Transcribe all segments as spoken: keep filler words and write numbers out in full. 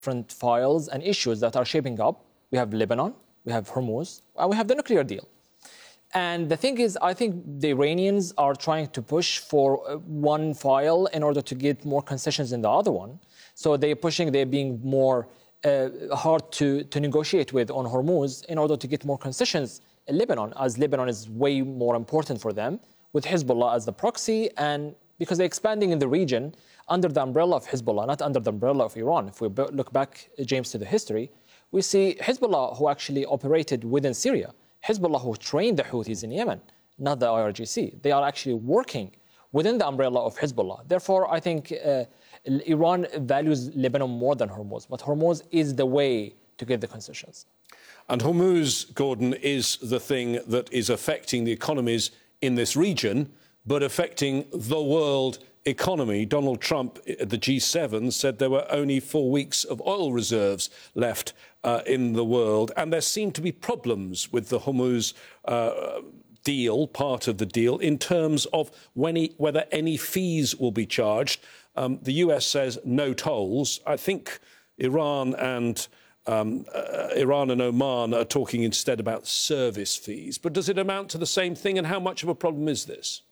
different files and issues that are shaping up. We have Lebanon, we have Hormuz, and we have the nuclear deal. And the thing is, I think the Iranians are trying to push for one file in order to get more concessions in the other one. So they're pushing, they're being more uh, hard to, to negotiate with on Hormuz in order to get more concessions in Lebanon, as Lebanon is way more important for them, with Hezbollah as the proxy, and because they're expanding in the region under the umbrella of Hezbollah, not under the umbrella of Iran. If we look back, James, to the history, we see Hezbollah, who actually operated within Syria, Hezbollah, who trained the Houthis in Yemen, not the I R G C. They are actually working within the umbrella of Hezbollah. Therefore, I think uh, Iran values Lebanon more than Hormuz, but Hormuz is the way to get the concessions. And Hormuz, Gordon, is the thing that is affecting the economies in this region, but affecting the world economy. Donald Trump at the G seven said there were only four weeks of oil reserves left uh, in the world, and there seem to be problems with the Hormuz uh, deal, part of the deal, in terms of when he, whether any fees will be charged. Um, the U S says no tolls. I think Iran and um, uh, Iran and Oman are talking instead about service fees. But does it amount to the same thing, and how much of a problem is this?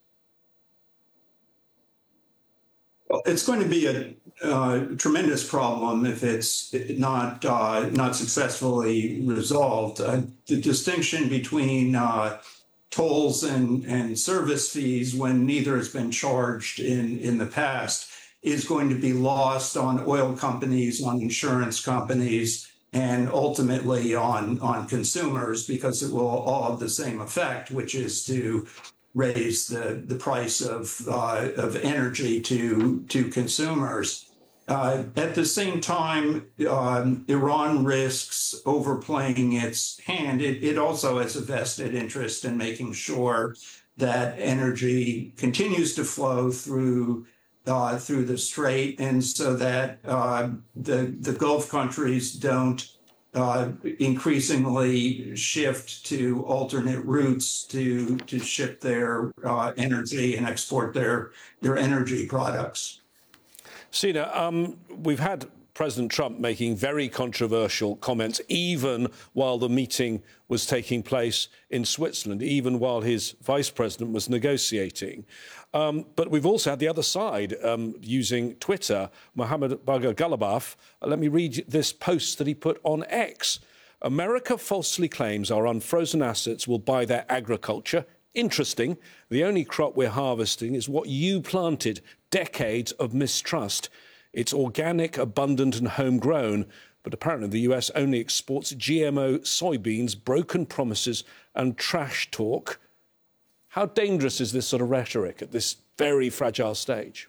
Well, it's going to be a uh, tremendous problem if it's not uh, not successfully resolved. Uh, the distinction between uh, tolls and, and service fees, when neither has been charged in, in the past, is going to be lost on oil companies, on insurance companies, and ultimately on, on consumers, because it will all have the same effect, which is to raise the, the price of, uh, of energy to, to consumers. Uh, at the same time, um, Iran risks overplaying its hand. It, it also has a vested interest in making sure that energy continues to flow through uh, through the strait, and so that uh, the the Gulf countries don't uh, increasingly shift to alternate routes to to ship their uh, energy and export their their energy products. Sina, um, we've had President Trump making very controversial comments, even while the meeting was taking place in Switzerland, even while his vice president was negotiating. Um, but we've also had the other side um, using Twitter. Mohammed Bagher Ghalibaf, uh, let me read this post that he put on X. America falsely claims our unfrozen assets will buy their agriculture. Interesting. The only crop we're harvesting is what you planted. Decades of mistrust. It's organic, abundant and homegrown, but apparently the U S only exports G M O soybeans, broken promises and trash talk. How dangerous is this sort of rhetoric at this very fragile stage?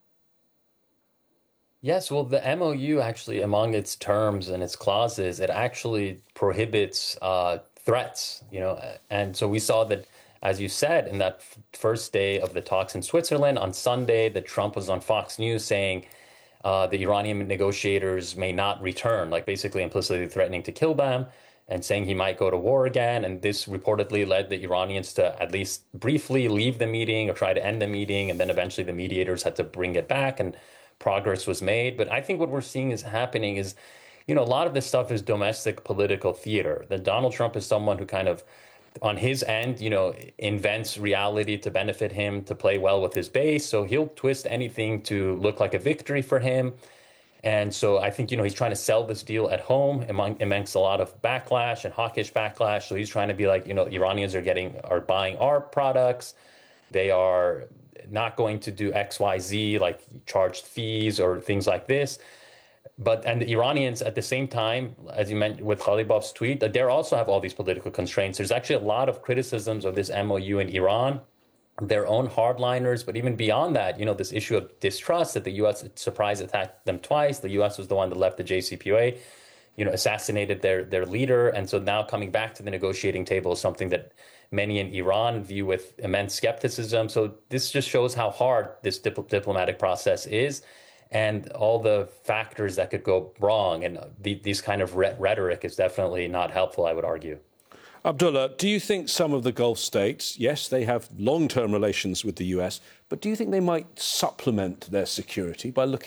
Yes, well, the M O U actually, among its terms and its clauses, it actually prohibits uh, threats, you know, and so we saw that, as you said, in that f- first day of the talks in Switzerland, on Sunday, that Trump was on Fox News saying uh, the Iranian negotiators may not return, like basically implicitly threatening to kill them and saying he might go to war again. And this reportedly led the Iranians to at least briefly leave the meeting or try to end the meeting. And then eventually the mediators had to bring it back and progress was made. But I think what we're seeing is happening is, you know, a lot of this stuff is domestic political theater. That Donald Trump is someone who kind of, on his end, you know, invents reality to benefit him, to play well with his base. So he'll twist anything to look like a victory for him. And so I think, you know, he's trying to sell this deal at home among, amongst a lot of backlash and hawkish backlash. So he's trying to be like, you know, Iranians are getting, are buying our products. They are not going to do X, Y, Z, like charged fees or things like this. But, and the Iranians at the same time, as you mentioned with Ghalibaf's tweet, they also have all these political constraints. There's actually a lot of criticisms of this M O U in Iran, their own hardliners, but even beyond that, you know, this issue of distrust that the U S surprise attacked them twice. The U S was the one that left the J C P O A, you know, assassinated their, their leader. And so now coming back to the negotiating table is something that many in Iran view with immense skepticism. So this just shows how hard this dip- diplomatic process is, and all the factors that could go wrong. And the, these kind of re- rhetoric is definitely not helpful, I would argue. Abdullah, do you think some of the Gulf states, yes, they have long-term relations with the U S, but do you think they might supplement their security by looking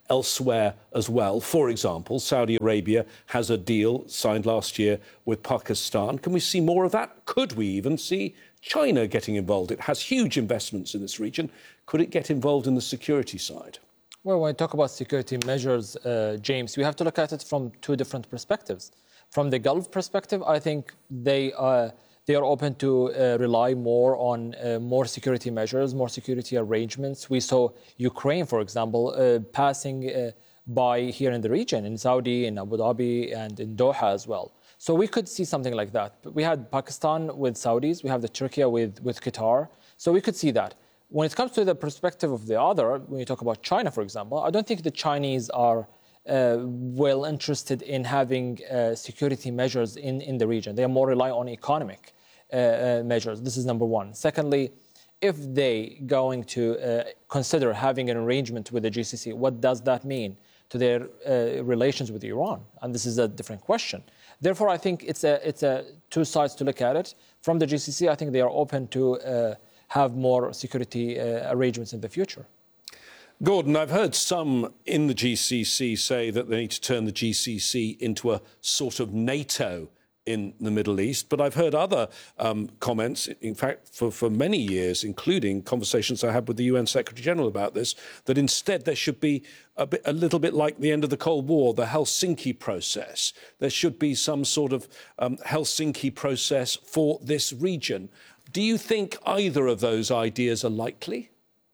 elsewhere as well. For example, Saudi Arabia has a deal signed last year with Pakistan. Can we see more of that? Could we even see China getting involved? It has huge investments in this region. Could it get involved in the security side? Well, when we talk about security measures, uh, James, we have to look at it from two different perspectives. From the Gulf perspective, I think they are, they are open to uh, rely more on uh, more security measures, more security arrangements. We saw Ukraine, for example, uh, passing uh, by here in the region, in Saudi, in Abu Dhabi, and in Doha as well. So we could see something like that. We had Pakistan with Saudis, we have the Turkey with, with Qatar. So we could see that. When it comes to the perspective of the other, when you talk about China, for example, I don't think the Chinese are uh, well interested in having uh, security measures in, in the region. They are more rely on economic uh, uh, measures. This is number one. Secondly, if they going to uh, consider having an arrangement with the G C C, what does that mean to their uh, relations with Iran? And this is a different question. Therefore, I think it's a it's a two sides to look at it. From the G C C, I think they are open to uh, have more security uh, arrangements in the future. Gordon, I've heard some in the G C C say that they need to turn the G C C into a sort of NATO in the Middle East, but I've heard other um, comments, in fact, for, for many years, including conversations I had with the U N Secretary-General about this, that instead there should be a, bit, a little bit like the end of the Cold War, the Helsinki process. There should be some sort of um, Helsinki process for this region. Do you think either of those ideas are likely?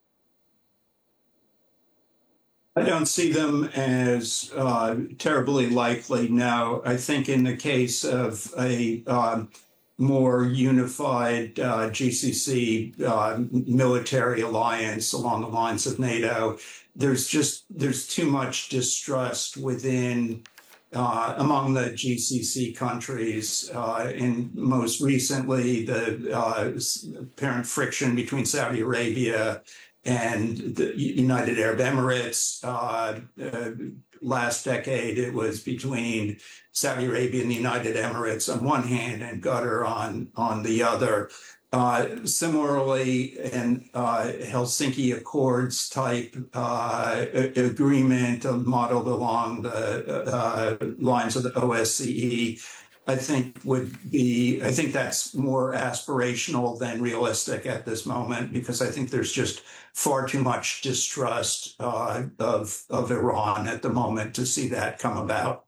I don't see them as uh, terribly likely, no. I think in the case of a uh, more unified uh, G C C uh, military alliance along the lines of NATO, there's just there's too much distrust within uh, among the G C C countries. Uh, and most recently, the uh, apparent friction between Saudi Arabia and the United Arab Emirates. Uh, uh, last decade, it was between Saudi Arabia and the United Emirates on one hand and Qatar on, on the other. Uh, similarly, an uh, Helsinki Accords type uh, agreement uh, modeled along the uh, lines of the O S C E, I think would be, I think that's more aspirational than realistic at this moment, because I think there's just far too much distrust uh, of, of Iran at the moment to see that come about.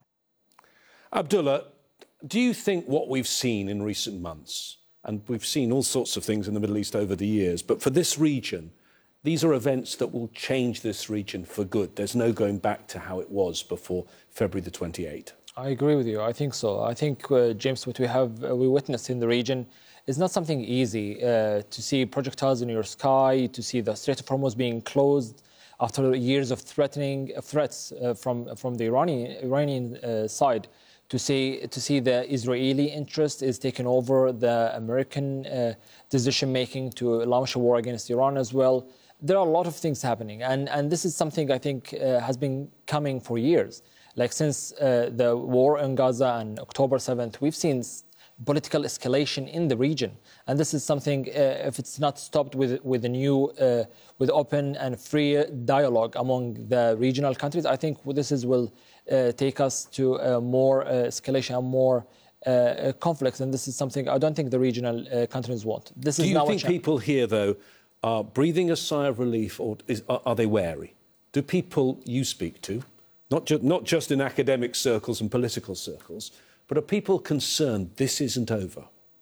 Abdullah, do you think what we've seen in recent months, and we've seen all sorts of things in the Middle East over the years, but for this region, these are events that will change this region for good? There's no going back to how it was before February the twenty-eighth. I agree with you. I think so. I think, uh, James, what we have uh, we witnessed in the region is not something easy. Uh, to see projectiles in your sky, to see the Strait of Hormuz being closed after years of threatening uh, threats uh, from from the Iranian Iranian uh, side, to see to see the Israeli interest is taking over the American uh, decision making to launch a war against Iran as well. There are a lot of things happening, and and this is something I think uh, has been coming for years. Like since uh, the war in Gaza on October seventh, we've seen political escalation in the region, and this is something. Uh, if it's not stopped with with a new, uh, with open and free dialogue among the regional countries, I think this is will uh, take us to uh, more uh, escalation and more uh, conflicts. And this is something I don't think the regional uh, countries want. This Do is you now think people here, though, are breathing a sigh of relief, or is, are, are they wary? Do people you speak to? Not, ju- not just in academic circles and political circles, but are people concerned this isn't over?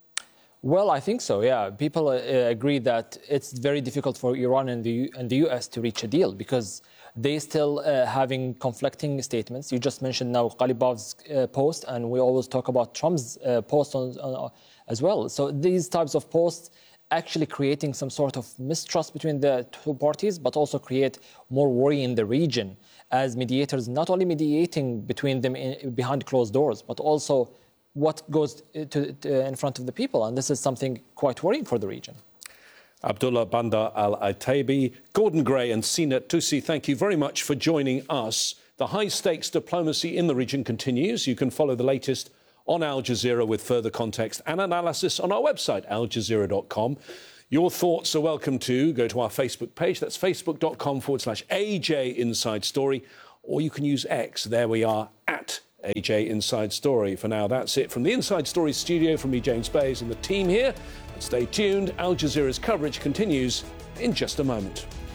Well, I think so, yeah. People uh, agree that it's very difficult for Iran and the, U- and the U S to reach a deal because they still uh, having conflicting statements. You just mentioned now Ghalibaf's uh, post, and we always talk about Trump's uh, post on, on, as well. So these types of posts actually creating some sort of mistrust between the two parties, but also create more worry in the region as mediators, not only mediating between them in, behind closed doors, but also what goes to, to, in front of the people. And this is something quite worrying for the region. Abdullah Bandar Al-Otaibi, Gordon Gray and Sina Toossi, thank you very much for joining us. The high-stakes diplomacy in the region continues. You can follow the latest on Al Jazeera with further context and analysis on our website, al jazeera dot com. Your thoughts are welcome too. Go to our Facebook page. That's facebook.com forward slash AJ Inside Story. or you can use X. There we are, at A J Inside Story. For now, that's it from the Inside Story studio, from me, James Bays, and the team here. And stay tuned. Al Jazeera's coverage continues in just a moment.